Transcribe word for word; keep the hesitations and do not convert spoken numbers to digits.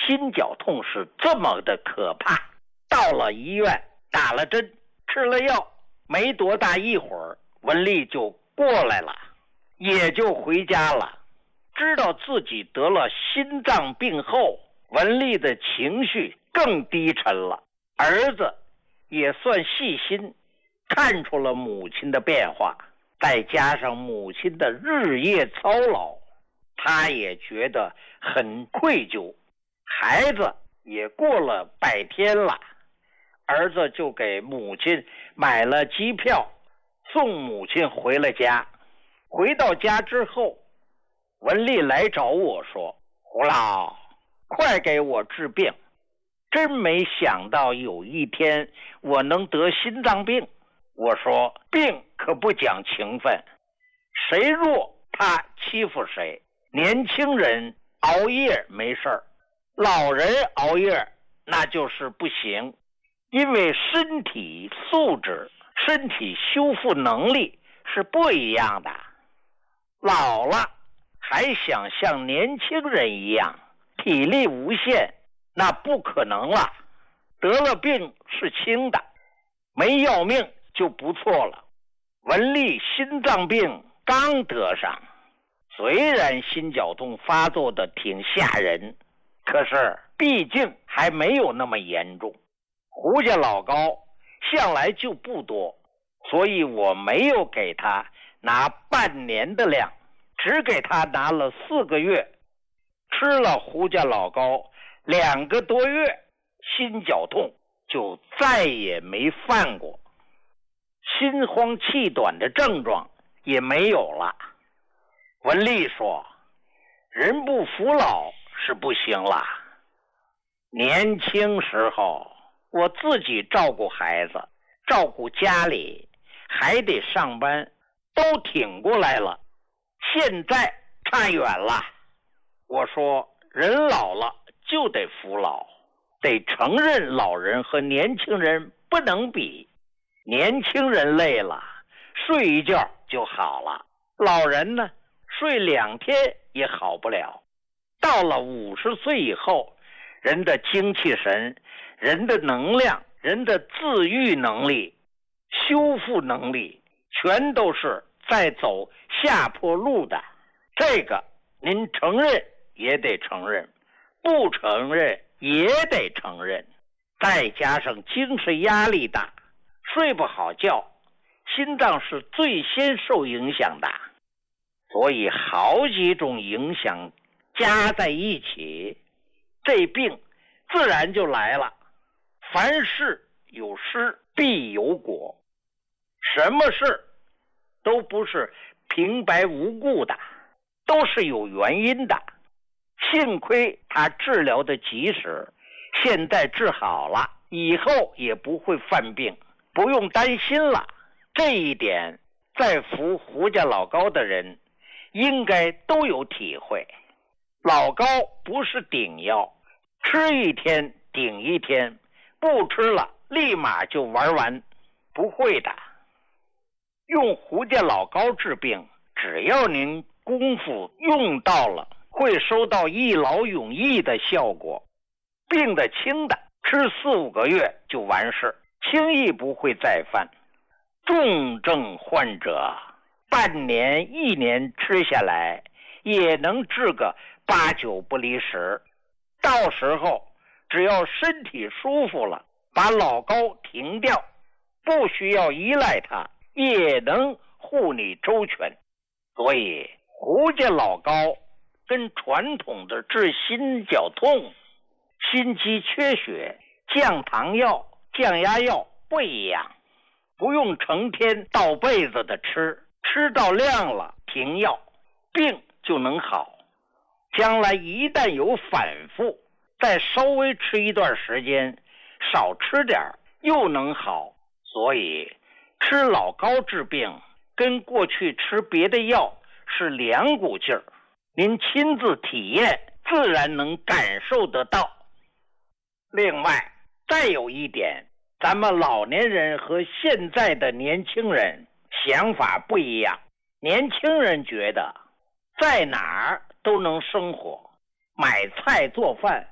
心绞痛是这么的可怕。到了医院打了针吃了药，没多大一会儿文丽就过来了，也就回家了。知道自己得了心脏病后，文丽的情绪更低沉了。儿子也算细心，看出了母亲的变化，再加上母亲的日夜操劳，他也觉得很愧疚。孩子也过了百天了，儿子就给母亲买了机票，送母亲回了家。回到家之后，文丽来找我说：胡老，快给我治病，真没想到有一天我能得心脏病。我说：病可不讲情分，谁弱他欺负谁。年轻人熬夜没事儿，老人熬夜那就是不行，因为身体素质、身体修复能力是不一样的。老了还想像年轻人一样体力无限，那不可能了。得了病是轻的，没要命就不错了。文丽心脏病刚得上，虽然心绞痛发作的挺吓人，可是毕竟还没有那么严重。胡家老高向来就不多，所以我没有给他拿半年的量，只给他拿了四个月。吃了胡家老高两个多月，心绞痛就再也没犯过，心慌气短的症状也没有了。文丽说：人不服老是不行了。年轻时候我自己照顾孩子，照顾家里，还得上班，都挺过来了，现在差远了。我说人老了就得服老，得承认老人和年轻人不能比。年轻人累了睡一觉就好了，老人呢睡两天也好不了。到了五十岁以后，人的精气神、人的能量、人的自愈能力、修复能力全都是在走下坡路的。这个您承认也得承认，不承认也得承认。再加上精神压力大，睡不好觉，心脏是最先受影响的。所以好几种影响加在一起，这病自然就来了。凡事有失必有果，什么事都不是平白无故的，都是有原因的。幸亏他治疗的及时，现在治好了，以后也不会犯病，不用担心了。这一点在服胡家老高的人应该都有体会。老高不是顶药，吃一天顶一天，不吃了立马就玩完，不会的。用胡家老高治病，只要您功夫用到了，会收到一劳永逸的效果。病得轻的吃四五个月就完事，轻易不会再犯。重症患者半年一年吃下来也能治个八九不离十。到时候只要身体舒服了，把老高停掉，不需要依赖他，也能护你周全。所以胡家老高跟传统的治心绞痛、心肌缺血、降糖药、降压药不一样，不用成天倒被子的吃，吃到量了停药，病就能好。将来一旦有反复，再稍微吃一段时间，少吃点又能好。所以吃老高治病跟过去吃别的药是两股劲儿，您亲自体验自然能感受得到。另外再有一点，咱们老年人和现在的年轻人想法不一样。年轻人觉得在哪儿都能生活，买菜做饭